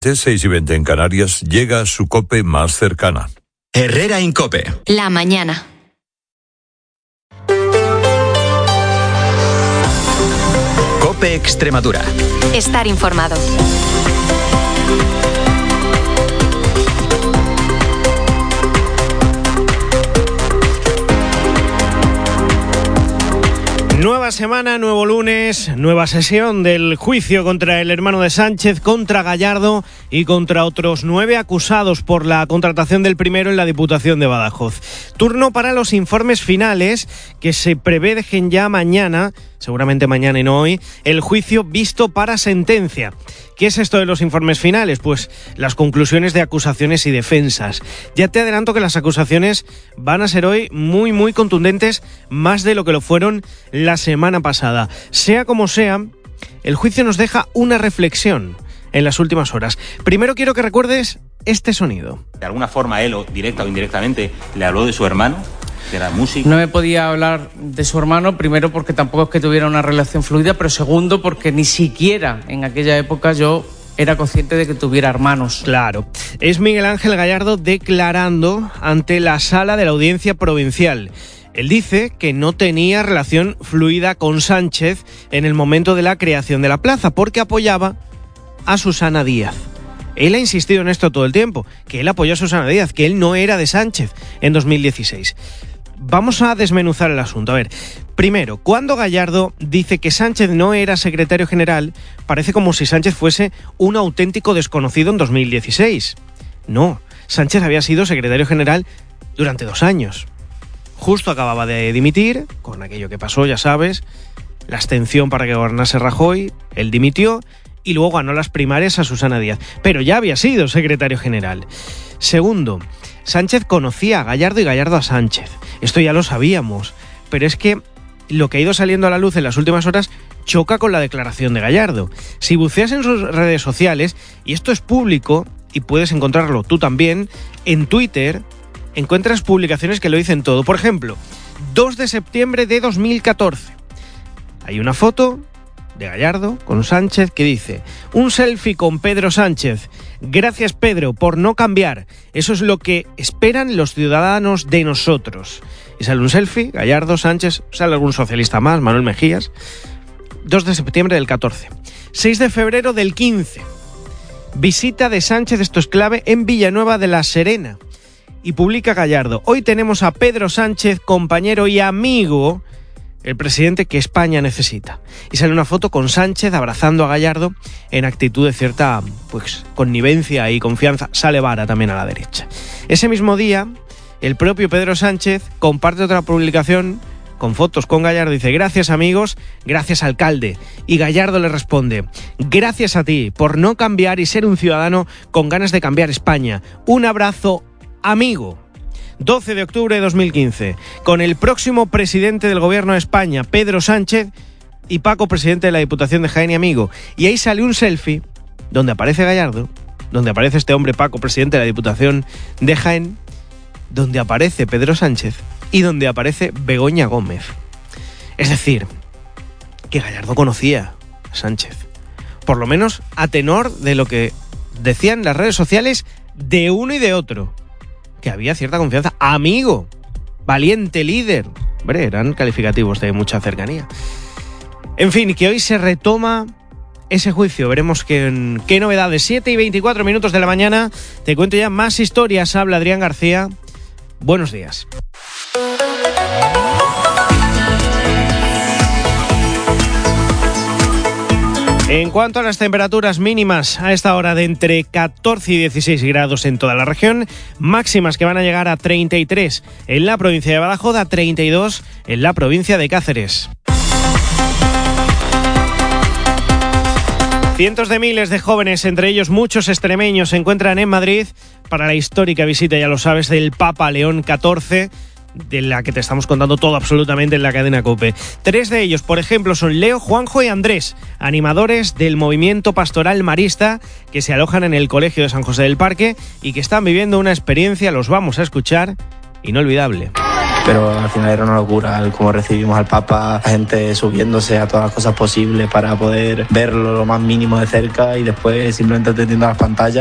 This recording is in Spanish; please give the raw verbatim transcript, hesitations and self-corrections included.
seis y veinte en Canarias, llega su COPE más cercana. Herrera Incope. La mañana. COPE Extremadura. Estar informado. Nueva semana, nuevo lunes, nueva sesión del juicio contra el hermano de Sánchez, contra Gallardo y contra otros nueve acusados por la contratación del primero en la Diputación de Badajoz. Turno para los informes finales que se prevé dejen ya mañana, seguramente mañana y no hoy, el juicio visto para sentencia. ¿Qué es esto de los informes finales? Pues las conclusiones de acusaciones y defensas. Ya te adelanto que las acusaciones van a ser hoy muy, muy contundentes, más de lo que lo fueron la semana pasada. Sea como sea, el juicio nos deja una reflexión en las últimas horas. Primero quiero que recuerdes este sonido. De alguna forma él, o directa o indirectamente, le habló de su hermano, de la música. No me podía hablar de su hermano, primero porque tampoco es que tuviera una relación fluida, pero segundo porque ni siquiera en aquella época yo era consciente de que tuviera hermanos. Claro. Es Miguel Ángel Gallardo declarando ante la sala de la Audiencia Provincial. Él dice que no tenía relación fluida con Sánchez en el momento de la creación de la plaza, porque apoyaba a Susana Díaz. Él ha insistido en esto todo el tiempo, que él apoyó a Susana Díaz, que él no era de Sánchez en dos mil dieciséis. Vamos a desmenuzar el asunto. A ver, primero, cuando Gallardo dice que Sánchez no era secretario general, parece como si Sánchez fuese un auténtico desconocido en dos mil dieciséis. No, Sánchez había sido secretario general durante dos años. Justo acababa de dimitir, con aquello que pasó, ya sabes, la abstención para que gobernase Rajoy, él dimitió y luego ganó las primarias a Susana Díaz, pero ya había sido secretario general. Segundo, Sánchez conocía a Gallardo y Gallardo a Sánchez. Esto ya lo sabíamos, pero es que lo que ha ido saliendo a la luz en las últimas horas choca con la declaración de Gallardo. Si buceas en sus redes sociales, y esto es público, y puedes encontrarlo tú también, en Twitter encuentras publicaciones que lo dicen todo. Por ejemplo, dos de septiembre de dos mil catorce. Hay una foto de Gallardo con Sánchez que dice: un selfie con Pedro Sánchez. Gracias, Pedro, por no cambiar. Eso es lo que esperan los ciudadanos de nosotros. Y sale un selfie, Gallardo, Sánchez, sale algún socialista más, Manuel Mejías. dos de septiembre del catorce. seis de febrero del quince. Visita de Sánchez, esto es clave, en Villanueva de la Serena. Y publica Gallardo: hoy tenemos a Pedro Sánchez, compañero y amigo, el presidente que España necesita. Y sale una foto con Sánchez abrazando a Gallardo en actitud de cierta, pues, connivencia y confianza. Sale Vara también a la derecha. Ese mismo día, el propio Pedro Sánchez comparte otra publicación con fotos con Gallardo. Dice: gracias, amigos, gracias, alcalde. Y Gallardo le responde: gracias a ti por no cambiar y ser un ciudadano con ganas de cambiar España. Un abrazo, amigo. doce de octubre de dos mil quince, con el próximo presidente del gobierno de España, Pedro Sánchez, y Paco, presidente de la Diputación de Jaén y amigo. Y ahí sale un selfie donde aparece Gallardo, donde aparece este hombre, Paco, presidente de la Diputación de Jaén, donde aparece Pedro Sánchez y donde aparece Begoña Gómez. Es decir, que Gallardo conocía a Sánchez, por lo menos a tenor de lo que decían las redes sociales de uno y de otro, que había cierta confianza. Amigo, valiente líder. Hombre, eran calificativos de mucha cercanía. En fin, que hoy se retoma ese juicio. Veremos qué, qué novedades. siete y veinticuatro minutos de la mañana. Te cuento ya más historias. Habla Adrián García. Buenos días. En cuanto a las temperaturas mínimas, a esta hora de entre catorce y dieciséis grados en toda la región, máximas que van a llegar a treinta y tres en la provincia de Badajoz, a treinta y dos en la provincia de Cáceres. Cientos de miles de jóvenes, entre ellos muchos extremeños, se encuentran en Madrid para la histórica visita, ya lo sabes, del Papa León catorce, de la que te estamos contando todo absolutamente en la cadena COPE. Tres de ellos, por ejemplo, son Leo, Juanjo y Andrés, animadores del movimiento pastoral marista que se alojan en el Colegio de San José del Parque y que están viviendo una experiencia, los vamos a escuchar, inolvidable. pero al final era una locura el cómo recibimos al Papa, la gente subiéndose a todas las cosas posibles para poder verlo lo más mínimo de cerca y después simplemente atendiendo a las pantallas.